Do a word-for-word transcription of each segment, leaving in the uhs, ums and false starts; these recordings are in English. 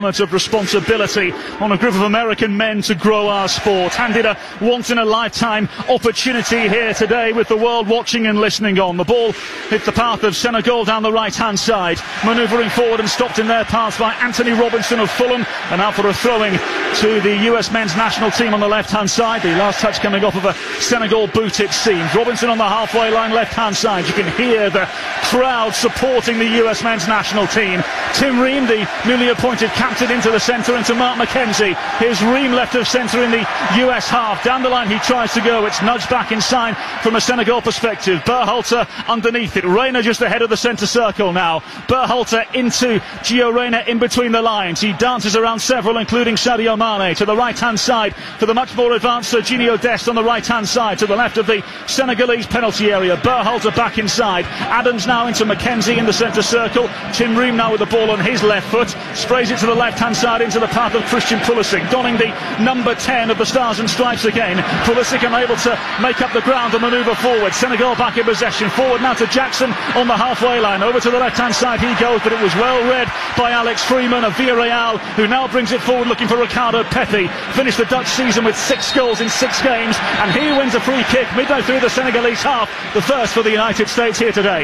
of responsibility on a group of American men to grow our sport. Handed a once-in-a-lifetime opportunity here today with the world watching and listening on. The ball hit the path of Senegal down the right-hand side, manoeuvring forward and stopped in their path by Anthony Robinson of Fulham, and out for a throwing to the U S men's national team on the left-hand side. The last touch coming off of a Senegal boot, it seems. Robinson on the halfway line, left-hand side. You can hear the crowd supporting the U S men's national team. Tim Ream, the newly appointed captain, into the centre, into Mark McKenzie. Here's Ream left of centre in the U S half. Down the line he tries to go. It's nudged back inside from a Senegal perspective. Berhalter underneath it. Reina just ahead of the centre circle now. Berhalter into Gio Reyna in between the lines. He dances around several, including Sadio Mane. To the right-hand side for the much more advanced Serginho Dest on the right-hand side. To the left of the Senegalese penalty area. Berhalter back inside. Adams now into McKenzie in the centre circle. Tim Ream now with the ball on his left foot. Sprays it to the left-hand side into the path of Christian Pulisic, donning the number ten of the Stars and Stripes again. Pulisic unable to make up the ground and manoeuvre forward. Senegal back in possession. Forward now to Jackson on the halfway line. Over to the left-hand side he goes, but it was well read by Alex Freeman of Villarreal, who now brings it forward looking for Ricardo Pepi. Finished the Dutch season with six goals in six games, and he wins a free kick midway through the Senegalese half, the first for the United States here today.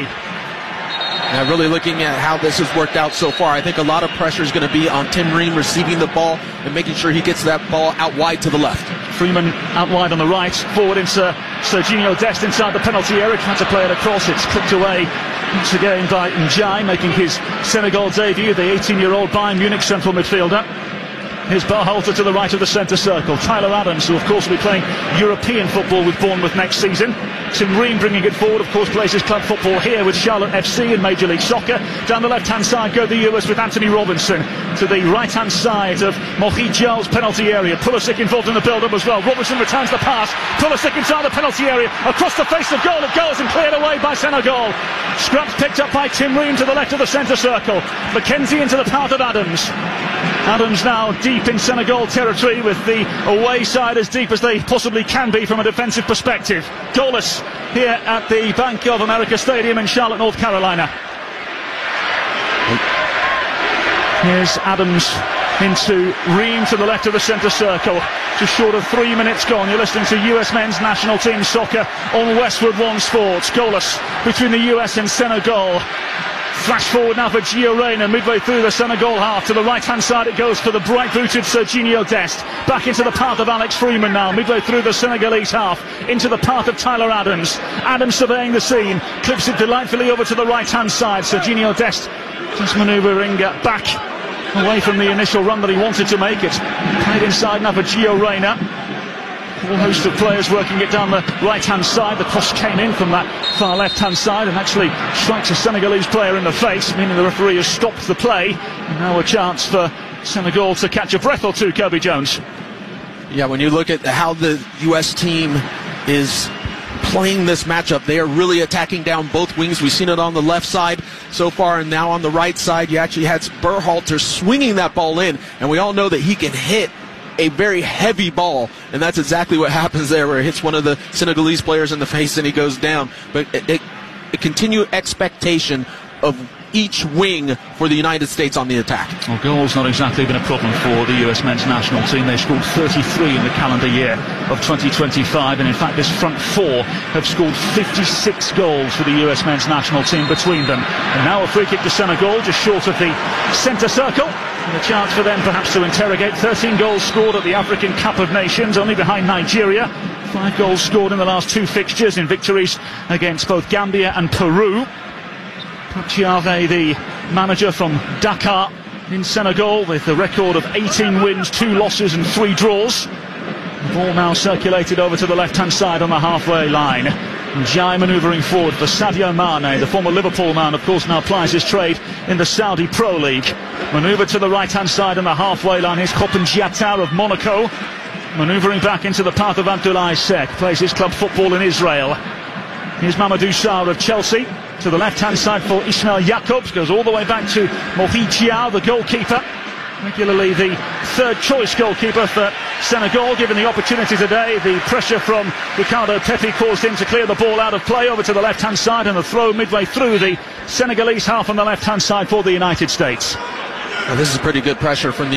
Yeah, really looking at how this has worked out so far, I think a lot of pressure is going to be on Tim Ream receiving the ball and making sure he gets that ball out wide to the left. Freeman out wide on the right, forward into Serginho Dest inside the penalty area, trying to play it across. It's clipped away once again by Ndiaye, making his Senegal debut, the eighteen-year-old Bayern Munich central midfielder. Here's Berhalter to the right of the centre circle. Tyler Adams, who of course will be playing European football with Bournemouth next season. Tim Ream bringing it forward, of course plays his club football here with Charlotte F C in Major League Soccer. Down the left-hand side go the U S with Anthony Robinson. To the right-hand side of Mohi Diaw's penalty area. Pulisic involved in the build-up as well. Robinson returns the pass. Pulisic inside the penalty area. Across the face of goal it goes and cleared away by Senegal. Scraps picked up by Tim Ream to the left of the centre circle. McKenzie into the path of Adams. Adams now deep in Senegal territory with the away side as deep as they possibly can be from a defensive perspective. Goalless here at the Bank of America Stadium in Charlotte, North Carolina. Here's Adams into Ream to the left of the centre circle. Just short of three minutes gone. You're listening to U S men's national team soccer on Westwood One Sports. Goalless between the U S and Senegal. Flash forward now for Gio Reyna midway through the Senegal half. To the right-hand side it goes for the bright-booted Serginho Dest. Back into the path of Alex Freeman now, midway through the Senegalese half. Into the path of Tyler Adams. Adams surveying the scene. Clips it delightfully over to the right-hand side. Serginho Dest just manoeuvring back away from the initial run that he wanted to make. It's played inside now for Gio Reyna. A whole host of players working it down the right-hand side. The cross came in from that far left-hand side and actually strikes a Senegalese player in the face, meaning the referee has stopped the play. And now a chance for Senegal to catch a breath or two, Kirby Jones. Yeah, when you look at how the U S team is playing this matchup, they are really attacking down both wings. We've seen it on the left side so far, and now on the right side you actually had Berhalter swinging that ball in, and we all know that he can hit a very heavy ball, and that's exactly what happens there, where it hits one of the Senegalese players in the face and he goes down. But it, it, a continued expectation of each wing for the United States on the attack. Well, goals not exactly been a problem for the U S men's national team. They scored thirty-three in the calendar year of twenty twenty-five, and in fact this front four have scored fifty-six goals for the U S men's national team between them. And now a free kick to Senegal, just short of the centre circle. And a chance for them perhaps to interrogate. thirteen goals scored at the African Cup of Nations, only behind Nigeria. Five goals scored in the last two fixtures in victories against both Gambia and Peru. Pachiave, the manager from Dakar in Senegal, with a record of eighteen wins, two losses and three draws. The ball now circulated over to the left-hand side on the halfway line. Ndiaye manoeuvring forward for Sadio Mane, the former Liverpool man, of course, now plies his trade in the Saudi Pro League. Manoeuvre to the right-hand side on the halfway line. Here's Koppen Diatta of Monaco. Manoeuvring back into the path of Abdoulaye Seck, plays his club football in Israel. Here's Mamadou Sarr of Chelsea. To the left-hand side for Ismail Jakobs, goes all the way back to Mohi Diaw, the goalkeeper. Regularly the third-choice goalkeeper for Senegal, given the opportunity today. The pressure from Ricardo Pepi caused him to clear the ball out of play over to the left-hand side, and the throw midway through the Senegalese half on the left-hand side for the United States. Now, this is pretty good pressure from the